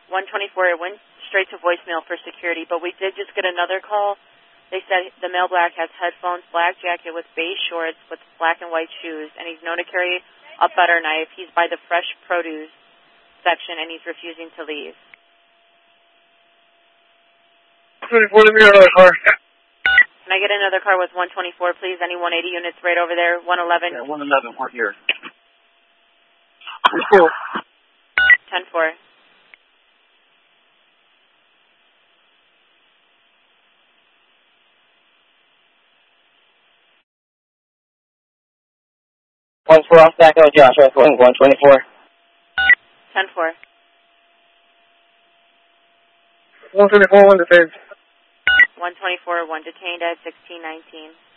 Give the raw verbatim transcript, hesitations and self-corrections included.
one twenty-four, it went straight to voicemail for security, but we did just get another call. They said the male black has headphones, black jacket with beige shorts with black and white shoes, and he's known to carry a butter knife. He's by the fresh produce section, and he's refusing to leave. twenty-four, let me get another car. Can I get another car with one twenty-four, please? Any one eighty units right over there? one eleven? Yeah, one eleven, what here? Cool. ten four. one four off back out, Josh, right, one twenty-four. ten four. one twenty-four, one detained. one twenty-four, one detained at sixteen nineteen.